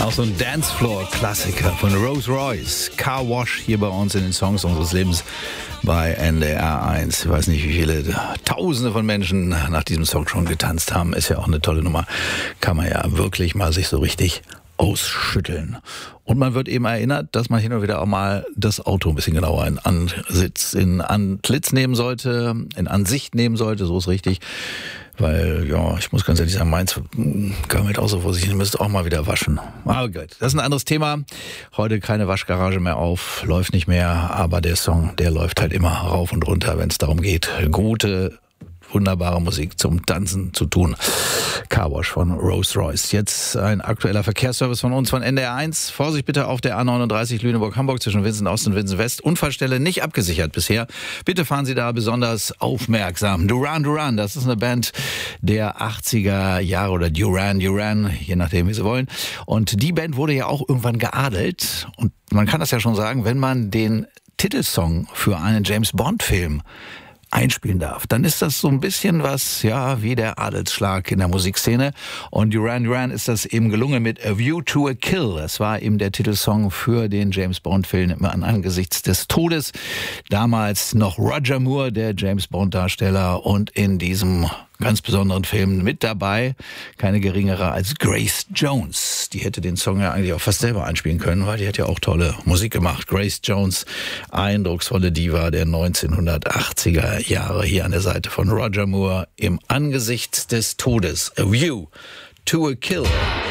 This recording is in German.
Auch so ein Dancefloor-Klassiker von Rose Royce. Car Wash hier bei uns in den Songs unseres Lebens bei NDR 1. Ich weiß nicht, wie viele Tausende von Menschen nach diesem Song schon getanzt haben. Ist ja auch eine tolle Nummer. Kann man ja wirklich mal sich so richtig ausschütteln. Und man wird eben erinnert, dass man hin und wieder auch mal das Auto ein bisschen genauer in Antlitz nehmen sollte, in Ansicht nehmen sollte, so ist richtig. Weil, ja, ich muss ganz ehrlich sagen, meins gammelt auch so vor sich hin, müsste auch mal wieder waschen. Aber gut, das ist ein anderes Thema. Heute keine Waschgarage mehr auf, läuft nicht mehr, aber der Song, der läuft halt immer rauf und runter, wenn es darum geht, gute, wunderbare Musik zum Tanzen zu tun. Car Wash von Rose Royce. Jetzt ein aktueller Verkehrsservice von uns von NDR 1. Vorsicht bitte auf der A39 Lüneburg-Hamburg zwischen Winsen Ost und Winsen West. Unfallstelle nicht abgesichert bisher. Bitte fahren Sie da besonders aufmerksam. Duran Duran, das ist eine Band der 80er Jahre oder Duran, je nachdem wie Sie wollen. Und die Band wurde ja auch irgendwann geadelt. Und man kann das ja schon sagen, wenn man den Titelsong für einen James-Bond-Film einspielen darf, dann ist das so ein bisschen was, ja, wie der Adelsschlag in der Musikszene. Und Duran Duran ist das eben gelungen mit A View to a Kill. Das war eben der Titelsong für den James-Bond-Film angesichts des Todes. Damals noch Roger Moore, der James-Bond-Darsteller, und in diesem ganz besonderen Film mit dabei, keine geringere als Grace Jones. Die hätte den Song ja eigentlich auch fast selber einspielen können, weil die hat ja auch tolle Musik gemacht. Grace Jones, eindrucksvolle Diva der 1980er Jahre, hier an der Seite von Roger Moore im Angesicht des Todes. A View to a Kill.